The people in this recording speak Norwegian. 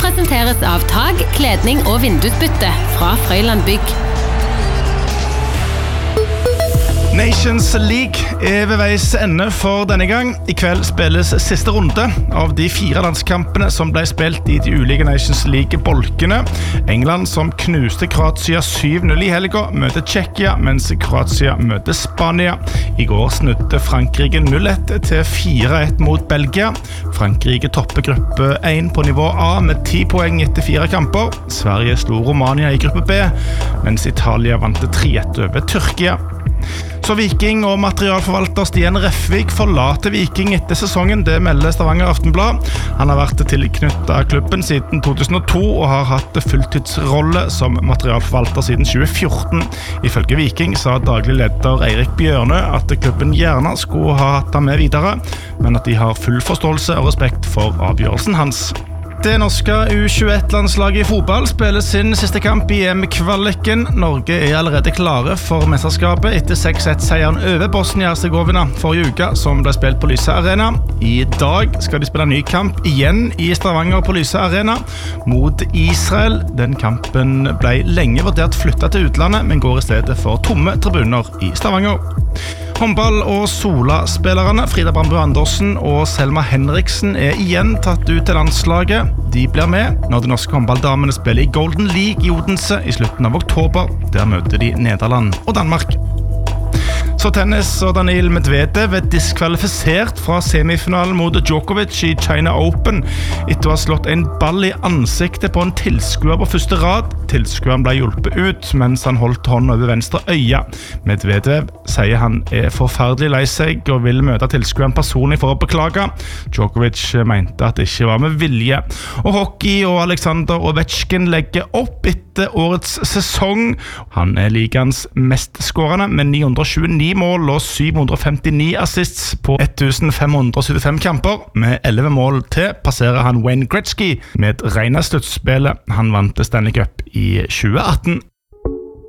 presenteres av tag, kledning og vindusbytte fra Frøyland Bygg. Nations League ved veis ende for denne gang. I kveld spilles siste runde av de 4 landskampene som ble spilt i de ulike Nations League-bolkene. England som knuste Kroatia 7-0 i helga, møter Tsjekkia, mens Kroatia møter Spania. I går snudde Frankrike 0-1 til 4-1 mot Belgia. Frankrike topper gruppe 1 på nivå A med 10 poeng etter 4 kamper. Sverige slo Romania i gruppe B, mens Italia vant 3-1 over Tyrkia. Så Viking og materialforvalter Stian Refvik forlater Viking etter sesongen, det melder Stavanger Aftenblad. Han har vært tilknyttet av klubben siden 2002 og har hatt fulltidsrolle som materialforvalter siden 2014. Ifølge Viking sa daglig leder Eirik Bjørne at klubben gjerne skulle ha hatt ham med videre, men at de har full forståelse og respekt for avgjørelsen hans. Det norske U21-landslaget i fotball spiller sin siste kamp i EM-kvaliken. Norge allerede klare for mesterskapet etter 6-1-seieren over Bosnia-Herzegovina forrige uke, som ble spilt på Lyse Arena. I dag skal de spille ny kamp igjen i Stavanger på Lyse Arena mot Israel. Den kampen ble lenge vurdert flyttet til utlandet, men går i stedet for tomme tribuner i Stavanger. Håndball- og Sola-spillerne Frida Brandbu Andersen og Selma Henriksen igjen tatt ut til landslaget. De blir med når de norske håndballdamene spiller i Golden League i Odense i slutten av oktober. Der møter de Nederland og Danmark. Så tennis og Daniil Medvedev diskvalifisert fra semifinalen mot Djokovic i China Open etter å ha slått en ball i ansiktet på en tilskuer på første rad. Tilskueren ble hjulpet ut mens han holdt hånden over venstre øye. Medvedev sier han forferdelig lei seg og vil møte tilskueren personlig for å beklage. Djokovic mente at det ikke var med vilje. Og hockey og Alexander Ovechkin legger opp etter årets sesong. Han ligaens mest skårende med 929 mål og 759 assists på 1575 kamper. Med 11 mål til passerer han Wayne Gretzky med et rene sluttspillet. Han vant Stanley Cup i 2018.